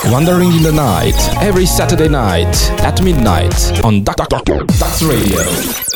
Wandering in the Night, every Saturday night at midnight on Ducks Radio.